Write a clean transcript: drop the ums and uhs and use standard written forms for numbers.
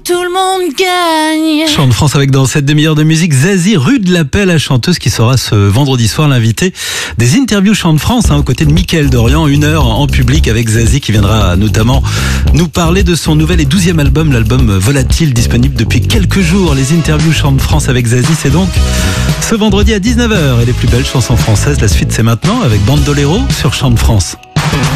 tout le monde gagne. Chant de France avec dans cette demi-heure de musique Zazie, rue de l'Appel, la chanteuse qui sera ce vendredi soir l'invité des interviews Chant de France, aux côtés de Mickaël Dorian, 1 heure en public avec Zazie qui viendra notamment nous parler de son nouvel et 12e album, l'album Volatile, disponible depuis quelques jours. Les interviews Chant de France avec Zazie, c'est donc ce vendredi à 19h et les plus belles chansons françaises. La suite c'est maintenant avec Bandolero sur Chant de France.